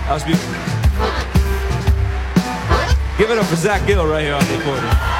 That was beautiful. Give it up for Zach Gill right here on the accordion.